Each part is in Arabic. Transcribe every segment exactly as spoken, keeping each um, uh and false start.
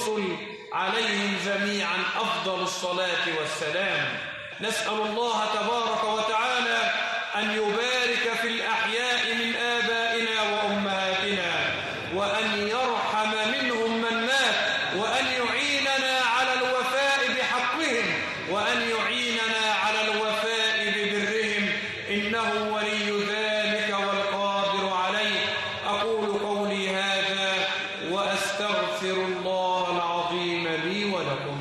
الرسل عليهم جميعا أفضل الصلاة والسلام. نسأل الله تبارك وتعالى أن يبارك في الأحياء من آبائنا وأمهاتنا، وأن يرحم منهم من مات، وأن يعيننا على الوفاء بحقهم، وأن يعيننا على الوفاء ببرهم، إنه ولي ذلك والقادر عليه. أقول قولي هذا وأستغفر الله العظيم لي ولكم.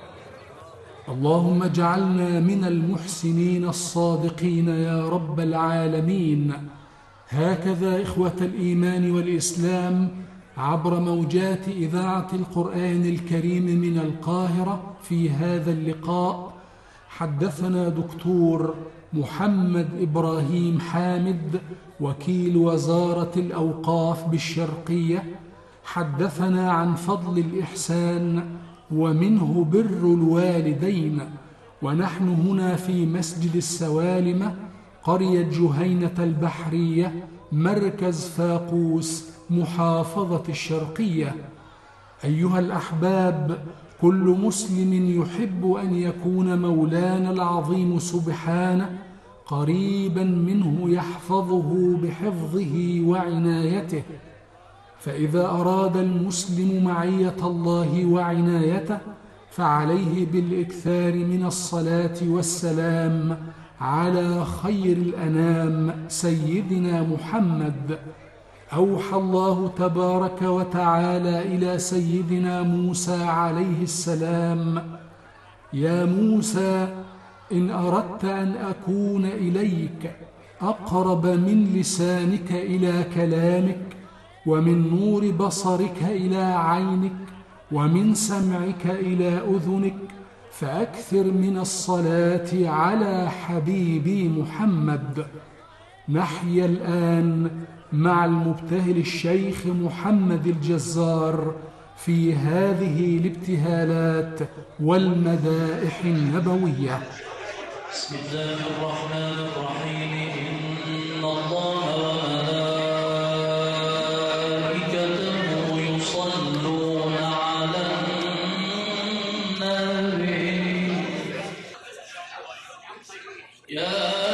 اللهم اجعلنا من المحسنين الصادقين يا رب العالمين. هكذا إخوة الإيمان والإسلام عبر موجات إذاعة القرآن الكريم من القاهرة في هذا اللقاء حدثنا دكتور محمد إبراهيم حامد وكيل وزارة الأوقاف بالشرقية، حدثنا عن فضل الإحسان ومنه بر الوالدين. ونحن هنا في مسجد السوالمة، قرية جهينة البحرية، مركز فاقوس، محافظة الشرقية. أيها الأحباب، كل مسلم يحب أن يكون مولانا العظيم سبحانه قريبا منه يحفظه بحفظه وعنايته، فإذا أراد المسلم معية الله وعنايته فعليه بالإكثار من الصلاة والسلام على خير الأنام سيدنا محمد. أوحى الله تبارك وتعالى إلى سيدنا موسى عليه السلام: يا موسى، إن أردت أن أكون إليك أقرب من لسانك إلى كلامك، ومن نور بصرك إلى عينك، ومن سمعك إلى أذنك، فأكثر من الصلاة على حبيبي محمد. نحيا الآن مع المبتهل الشيخ محمد الجزار في هذه الابتهالات والمدائح النبوية. بسم الله الرحمن الرحيم. إن الله